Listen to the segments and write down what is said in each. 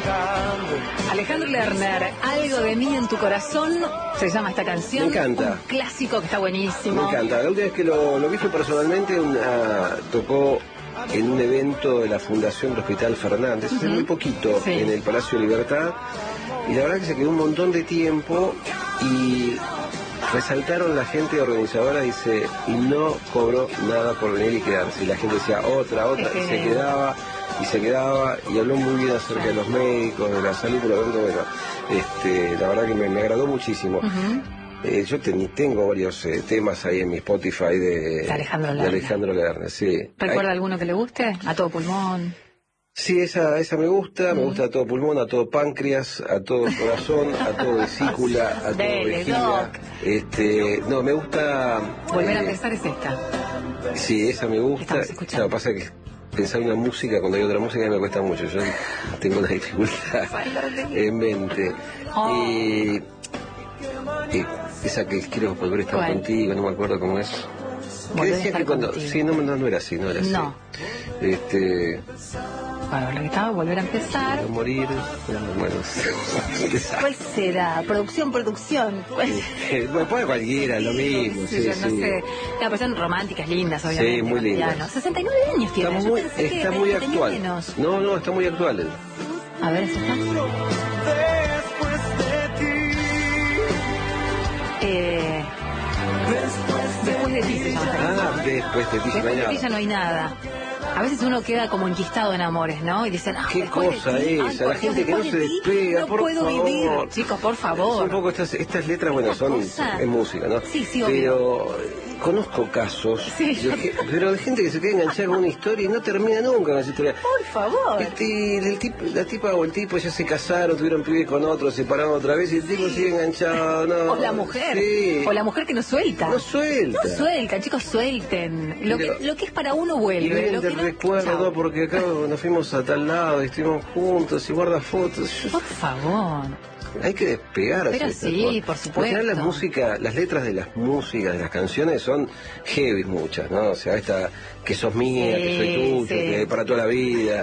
Alejandro Lerner, Algo de mí en tu corazón, se llama esta canción. Me encanta. Un clásico que está buenísimo. Me encanta. La última vez que lo vi fue personalmente, tocó en un evento de la Fundación del Hospital Fernández, hace muy poquito, sí, en el Palacio de Libertad, y la verdad que se quedó un montón de tiempo y resaltaron la gente organizadora, dice, y no cobró nada por venir y quedarse. Y la gente decía otra, y se quedaba, y habló muy bien acerca de los médicos, de la salud, pero bueno, la verdad que me agradó muchísimo. Yo tengo varios temas ahí en mi Spotify de Alejandro Lerner, sí. ¿Recuerda alguno que le guste? A todo pulmón. Sí, esa me gusta a todo pulmón, a todo páncreas, a todo corazón, a todo vesícula, a todo vejiga. No, me gusta... Volver a empezar es esta. Sí, esa me gusta. Lo que pasa es que pensar una música cuando hay otra música me cuesta mucho. Yo tengo una dificultad en mente. Y esa que quiero volver a estar contigo, no me acuerdo cómo es. ¿Qué decía que cuando...? Sí, no era así, no era así. No. Bueno, lo que estaba, volver a empezar. No morir, bueno. ¿Cuál será? Producción. Bueno, puede cualquiera, lo mismo. Sí, yo no sé. No, pero son románticas, lindas, obviamente. Sí, muy lindas. 69 años tiene. Está muy actual. No, está muy actual. A ver, ¿eso está? Después de ti se llama. Después de ti ya no hay nada. A veces uno queda como enquistado en amores, ¿no? Y dicen, ¿qué cosa es? A la gente que no se despega, por favor. No puedo vivir, chicos, por favor. Un poco estas letras, bueno, es música, ¿no? Sí, pero conozco casos, pero de gente que se queda enganchada con una historia y no termina nunca con esa historia. Por favor. La tipa o el tipo ya se casaron, tuvieron pibes con otros, se separaron otra vez y el tipo sigue enganchado, ¿no? O la mujer. Sí. O la mujer que no suelta. No suelta, chicos, suelten. Lo que es para uno vuelve. Lo que no, recuerdo, porque acá nos fuimos a tal lado y estuvimos juntos y guarda fotos. Por favor. Hay que despegar. Pero sí, por supuesto. Las letras de las músicas, de las canciones son heavy muchas, ¿no? O sea, esta, que sos mía, que soy tuyo, que para toda la vida.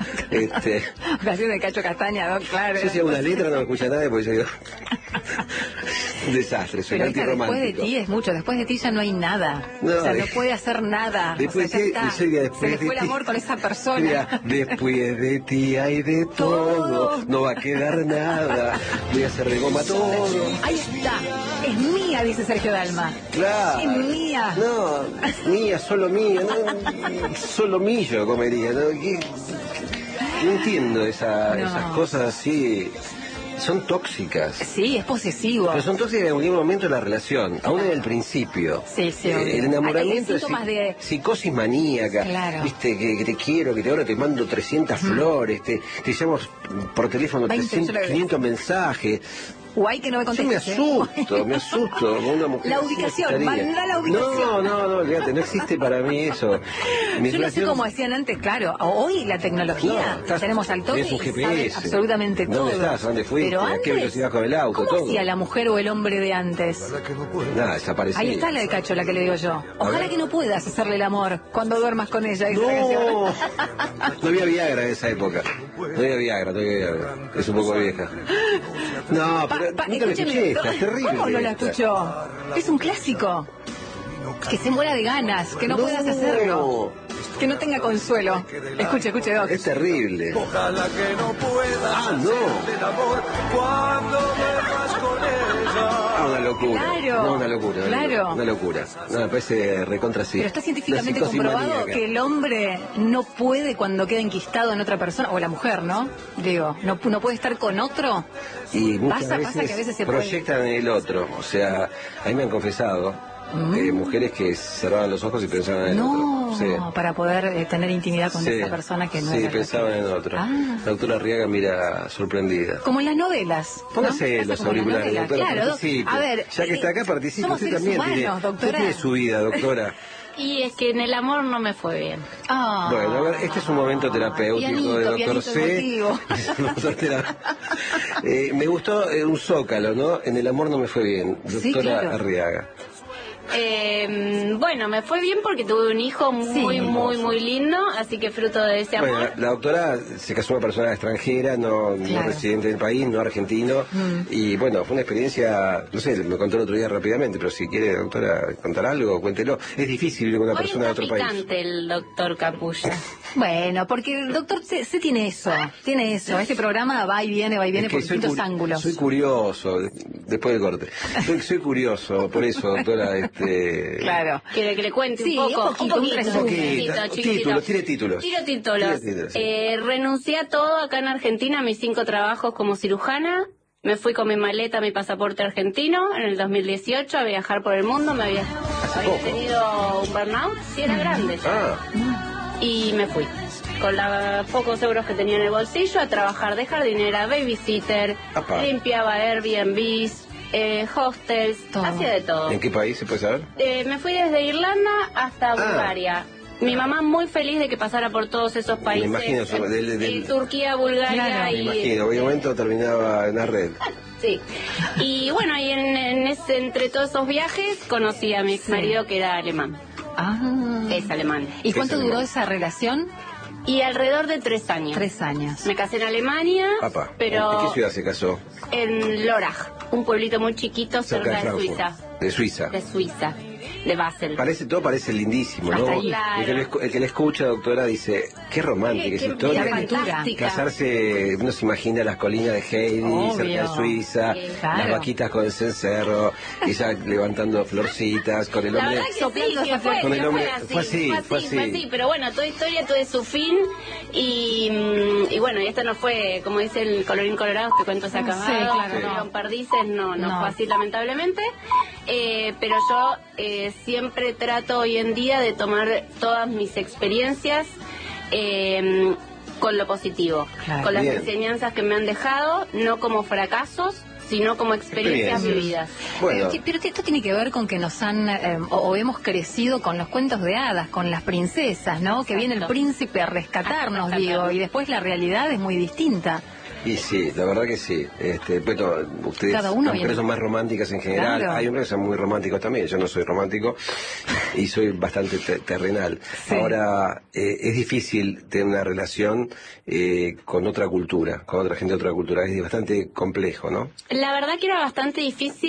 Canción de Cacho Castaña, ¿no? Claro. Yo si hago una letra no me escucha nadie porque yo digo... Un desastre, soy antirromántico. Después de ti es mucho, después de ti ya no hay nada. No puede hacer nada. Después se le fue el amor con esa persona. Mira, después de ti hay de todo, no va a quedar nada. Voy a hacer de goma todo. Ahí está. Es mía, dice Sergio Dalma. Claro. Es mía. No, mía, solo mía. No, solo millo comería. No entiendo esas cosas así. Son tóxicas. Sí, es posesivo. Pero son tóxicas en algún momento de la relación, aún en el principio. Sí. El enamoramiento es psicosis maníaca. Claro. Viste, que te quiero, que ahora te mando 300 flores, te llamo por teléfono 500 mensajes. Guay que no me contestes. Yo me asusto con una mujer. La ubicación, manda la ubicación. No, olvídate, no existe para mí eso. Yo no sé cómo decían antes, claro. Hoy la tecnología, tenemos al toque un GPS, y sabe absolutamente todo. ¿Dónde estás? ¿Dónde fuiste? Pero ¿A qué velocidad con el auto? ¿Cómo todo hacía la mujer o el hombre de antes? Nada, desaparecía. Ahí está la de Cacho, la que le digo yo. Ojalá que no puedas hacerle el amor cuando duermas con ella. No había Viagra en esa época. No había Viagra. Es un poco vieja. No, pero nunca la escuché. Es terrible. ¿Cómo no la escuchó? Es un clásico. Que se muera de ganas, que no puedas hacerlo. Que no tenga consuelo. Escuche, Doc. Es terrible. Ojalá que no pueda del amor cuando duermas con ella. Una locura. Claro. No, una locura. Claro. Una locura. No, me parece recontra sí. Pero está científicamente comprobado que el hombre no puede cuando queda enquistado en otra persona, o la mujer, ¿no? Digo, no puede estar con otro. Y muchas pasa que a veces se proyectan en el otro. O sea, a mí me han confesado mujeres que cerraban los ojos y pensaban en otro. Sí. Para poder tener intimidad con esa persona que no era. Sí, pensaban en otro. La doctora Arriaga mira sorprendida. Como en las novelas. Póngase los auriculares, doctora. Claro, a ver, ya que está acá, participe. Usted también tiene su vida, doctora. Y es que en el amor no me fue bien. Bueno, a ver, este es un momento terapéutico de doctor C. Me gustó un zócalo, ¿no? En el amor no me fue bien, doctora Arriaga. Bueno, me fue bien porque tuve un hijo muy lindo, así que fruto de ese amor. Bueno, la doctora se casó con una persona extranjera, no residente del país, no argentino, y bueno, fue una experiencia, no sé, me contó el otro día rápidamente, pero si quiere, doctora, contar algo, cuéntelo. Es difícil vivir con una persona de otro país. Es picante el doctor Capulla. Bueno, porque el doctor se tiene eso. Este programa va y viene por distintos ángulos. Soy curioso, después del corte. Soy curioso, por eso, doctora, Claro. Que le cuente un poquito, un resumen. Tire títulos. Renuncié a todo acá en Argentina, a mis 5 trabajos como cirujana. Me fui con mi maleta, mi pasaporte argentino en el 2018 a viajar por el mundo. Había tenido un burnout, sí, era grande. Y me fui con los pocos euros que tenía en el bolsillo a trabajar de jardinera, babysitter, limpiaba Airbnbs, hostels, hacía de todo. ¿En qué país se puede saber? Me fui desde Irlanda hasta Bulgaria. Mi mamá muy feliz de que pasara por todos esos países. Me imagino, Turquía, Bulgaria me imagino, en un momento terminaba en la red. Sí. Y bueno, y entre todos esos viajes conocí a mi ex marido que era alemán. Es alemán. ¿Y cuánto duró esa relación? Y alrededor de 3 años. 3 años. Me casé en Alemania, pero... ¿En qué ciudad se casó? En Lörrach, un pueblito muy chiquito cerca de Suiza. ¿De Suiza? De Suiza, de Basel. Todo parece lindísimo, ¿no? Claro. El que le escucha, doctora, dice, qué romántica esa historia. Fantástica. Casarse, uno se imagina las colinas de Heidi, cerca de Suiza, las vaquitas con el cencerro, ella levantando florcitas, con el hombre... Fue así, pero bueno, toda historia tuvo su fin, y bueno, y esto no fue, como dice el colorín colorado, te cuento se acabado, con perdices, no fue así lamentablemente, pero yo siempre trato hoy en día de tomar todas mis experiencias con lo positivo, con las enseñanzas que me han dejado, no como fracasos, sino como experiencias vividas. Bueno. Pero esto tiene que ver con que nos han, o hemos crecido con los cuentos de hadas, con las princesas, ¿no? Exacto. Que viene el príncipe a rescatarnos, digo, y después la realidad es muy distinta. Y sí, la verdad que sí. Bueno, ustedes, las mujeres son más románticas en general. Claro. Hay hombres que son muy románticos también. Yo no soy romántico y soy bastante terrenal. Sí. Ahora, es difícil tener una relación con otra cultura, con otra gente de otra cultura. Es bastante complejo, ¿no? La verdad que era bastante difícil.